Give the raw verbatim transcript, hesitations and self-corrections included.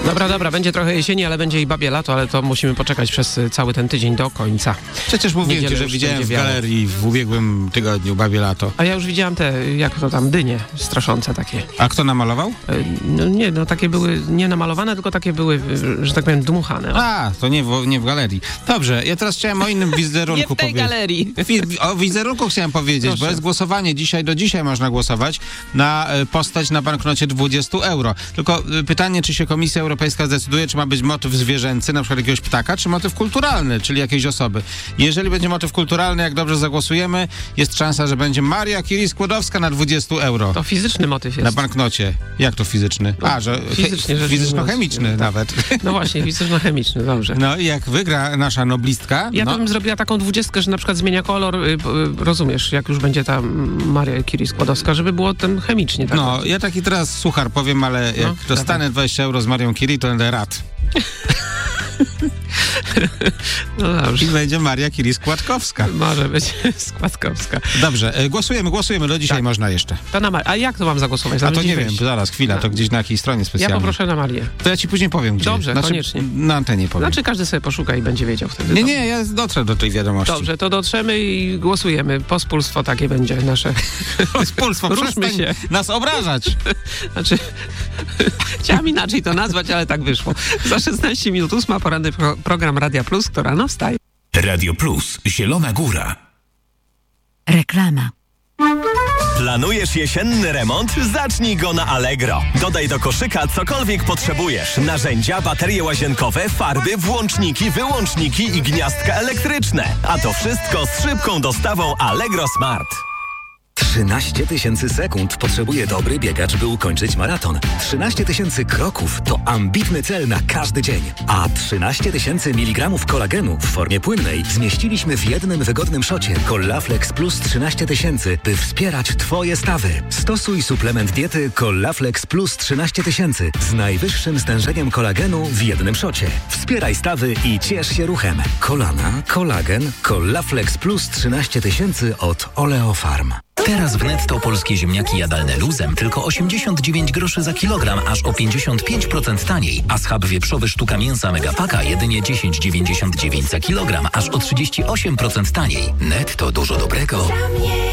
Dobra, dobra, będzie trochę jesieni, ale będzie i babie lato, ale to musimy poczekać przez cały ten tydzień do końca. Przecież mówiłem Niedzielę ci, że już widziałem będzie w wiało. galerii w ubiegłym tygodniu babie lato. A ja już widziałam te, jak to tam, dynie straszące takie. A kto namalował? E, No nie, no takie były nie namalowane, tylko takie były, e, że tak powiem, dmuchane. O, A, to nie w, nie w galerii. Dobrze, ja teraz chciałem o innym wizerunku nie w tej powiedzieć. galerii. Wi- O wizerunku chciałem powiedzieć, Proszę. bo jest głosowanie dzisiaj, do dzisiaj można głosować na e, postać na banknocie dwadzieścia euro. Tylko e, pytanie, czy się Komisja Europejska zdecyduje, czy ma być motyw zwierzęcy, na przykład jakiegoś ptaka, czy motyw kulturalny, czyli jakiejś osoby. Jeżeli będzie motyw kulturalny, jak dobrze zagłosujemy, jest szansa, że będzie Maria Curie-Skłodowska na dwadzieścia euro. To fizyczny motyw Na jest. banknocie. Jak to fizyczny? A, że Fizycznie rzecz fizyczno-chemiczny ujmując, tak. nawet. No właśnie, fizyczno-chemiczny, dobrze. No i jak wygra nasza noblistka, Ja no, bym zrobiła taką dwudziestkę, że na przykład zmienia kolor, y, y, rozumiesz, jak już będzie ta mm, Maria Curie-Skłodowska, żeby było ten chemicznie. Tak no, ja taki teraz suchar powiem, ale jak No, dostanę dwadzieścia euro z Marią Curie, to będę rad. No dobrze. I będzie Maria Curie-Składkowska. Może być Składkowska. Dobrze, e, głosujemy, głosujemy, do dzisiaj Tak. można jeszcze. To na Mar- A jak to mam zagłosować? A Zaraz to gdzieś nie wiem, wejść. zaraz, chwila, to gdzieś na jakiej stronie Ja specjalnej. poproszę na Marię. To ja ci później powiem, gdzie. Dobrze, koniecznie. Na antenie powiem. Znaczy każdy sobie poszuka i będzie wiedział wtedy. nie, to- nie, ja dotrę do tej wiadomości. Dobrze, to dotrzemy i głosujemy. Pospólstwo takie będzie nasze. Spólstwo, Ruszmy przestań się. nas obrażać. Znaczy, chciałam inaczej to nazwać, ale tak wyszło. Za szesnaście minut ósma poranny pro- program Radia Plus, kto rano wstaje. Radio Plus, Zielona Góra. Reklama. Planujesz jesienny remont? Zacznij go na Allegro. Dodaj do koszyka cokolwiek potrzebujesz. Narzędzia, baterie łazienkowe, farby, włączniki, wyłączniki i gniazdka elektryczne. A to wszystko z szybką dostawą Allegro Smart. trzynaście tysięcy sekund potrzebuje dobry biegacz, by ukończyć maraton. trzynaście tysięcy kroków to ambitny cel na każdy dzień. A trzynaście tysięcy miligramów kolagenu w formie płynnej zmieściliśmy w jednym wygodnym szocie Collaflex Plus trzynaście tysięcy, by wspierać Twoje stawy. Stosuj suplement diety Collaflex Plus trzynaście tysięcy z najwyższym stężeniem kolagenu w jednym szocie. Wspieraj stawy i ciesz się ruchem. Kolana, kolagen, Collaflex Plus trzynaście tysięcy od Oleofarm. Teraz w Netto polskie ziemniaki jadalne luzem tylko osiemdziesiąt dziewięć groszy za kilogram, aż o pięćdziesiąt pięć procent taniej, a schab wieprzowy sztuka mięsa Megapaka jedynie dziesięć dziewięćdziesiąt dziewięć za kilogram, aż o trzydzieści osiem procent taniej. Netto, dużo dobrego.